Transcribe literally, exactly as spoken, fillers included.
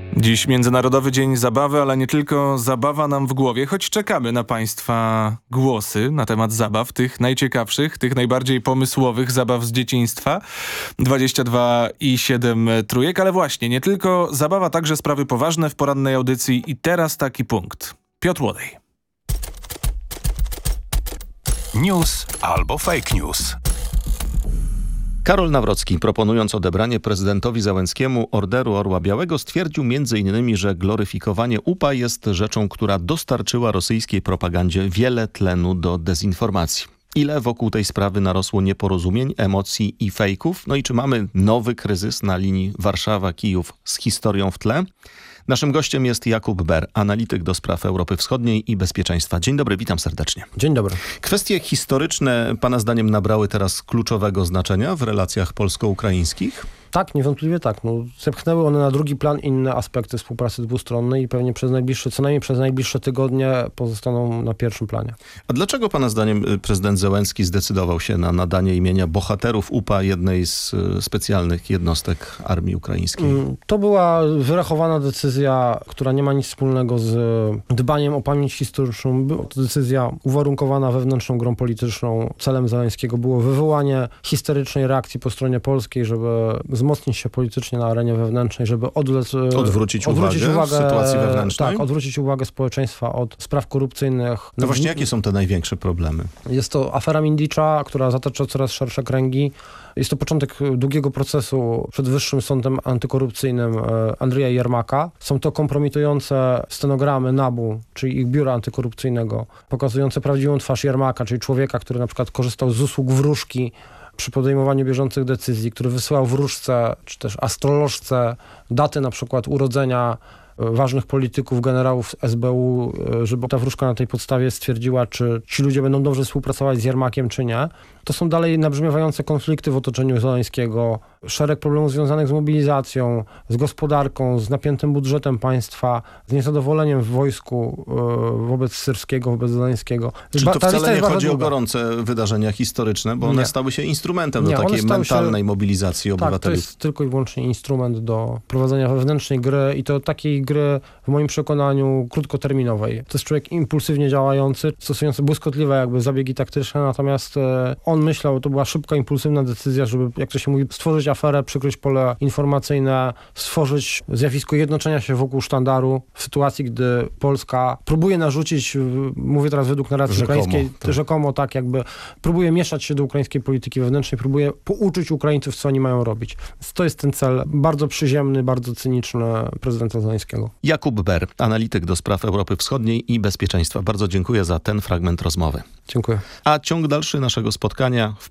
Dziś Międzynarodowy Dzień Zabawy, ale nie tylko zabawa nam w głowie, choć czekamy na Państwa głosy na temat zabaw, tych najciekawszych, tych najbardziej pomysłowych zabaw z dzieciństwa. dwadzieścia dwa i siedem trójek, ale właśnie, nie tylko zabawa, także sprawy poważne w porannej audycji i teraz taki punkt. Piotr Łodej. News albo fake news. Karol Nawrocki, proponując odebranie prezydentowi Załęckiemu Orderu Orła Białego, stwierdził między innymi, że gloryfikowanie U P A jest rzeczą, która dostarczyła rosyjskiej propagandzie wiele tlenu do dezinformacji. Ile wokół tej sprawy narosło nieporozumień, emocji i fejków? No i czy mamy nowy kryzys na linii Warszawa-Kijów z historią w tle? Naszym gościem jest Jakub Ber, analityk do spraw Europy Wschodniej i bezpieczeństwa. Dzień dobry, witam serdecznie. Dzień dobry. Kwestie historyczne pana zdaniem nabrały teraz kluczowego znaczenia w relacjach polsko-ukraińskich? Tak, niewątpliwie tak. No, zepchnęły one na drugi plan inne aspekty współpracy dwustronnej i pewnie przez najbliższe, co najmniej przez najbliższe tygodnie pozostaną na pierwszym planie. A dlaczego pana zdaniem prezydent Zełenski zdecydował się na nadanie imienia bohaterów U P A jednej z specjalnych jednostek armii ukraińskiej? To była wyrachowana decyzja, która nie ma nic wspólnego z dbaniem o pamięć historyczną. Była to decyzja uwarunkowana wewnętrzną grą polityczną. Celem Zełenskiego było wywołanie historycznej reakcji po stronie polskiej, żeby wzmocnić się politycznie na arenie wewnętrznej, żeby odwlec, odwrócić, odwrócić uwagę, uwagę w sytuacji wewnętrznej? Tak, odwrócić uwagę społeczeństwa od spraw korupcyjnych. No właśnie, jakie są te największe problemy? Jest to afera Mindicza, która zatacza coraz szersze kręgi. Jest to początek długiego procesu przed Wyższym Sądem Antykorupcyjnym Andrzeja Jermaka. Są to kompromitujące stenogramy NABU, czyli ich biura antykorupcyjnego, pokazujące prawdziwą twarz Jermaka, czyli człowieka, który na przykład korzystał z usług wróżki przy podejmowaniu bieżących decyzji, który wysyłał wróżce, czy też astrolożce daty na przykład urodzenia ważnych polityków, generałów z S B U, żeby ta wróżka na tej podstawie stwierdziła, czy ci ludzie będą dobrze współpracować z Jermakiem, czy nie. To są dalej nabrzmiewające konflikty w otoczeniu Zełenskiego, szereg problemów związanych z mobilizacją, z gospodarką, z napiętym budżetem państwa, z niezadowoleniem w wojsku wobec Syrskiego, wobec Zełenskiego. Czy to wcale nie chodzi długa. o gorące wydarzenia historyczne, bo one nie. stały się instrumentem nie, do takiej mentalnej się... mobilizacji obywateli? Tak, to jest tylko i wyłącznie instrument do prowadzenia wewnętrznej gry i to takiej gry w moim przekonaniu krótkoterminowej. To jest człowiek impulsywnie działający, stosujący błyskotliwe jakby zabiegi taktyczne, natomiast on myślał, to była szybka, impulsywna decyzja, żeby, jak to się mówi, stworzyć aferę, przykryć pole informacyjne, stworzyć zjawisko jednoczenia się wokół sztandaru w sytuacji, gdy Polska próbuje narzucić, mówię teraz według narracji rzekomo, ukraińskiej, tak. rzekomo tak jakby, próbuje mieszać się do ukraińskiej polityki wewnętrznej, próbuje pouczyć Ukraińców, co oni mają robić. Więc to jest ten cel bardzo przyziemny, bardzo cyniczny prezydenta Zełenskiego. Jakub Ber, analityk do spraw Europy Wschodniej i bezpieczeństwa. Bardzo dziękuję za ten fragment rozmowy. Dziękuję. A ciąg dalszy naszego spotkania w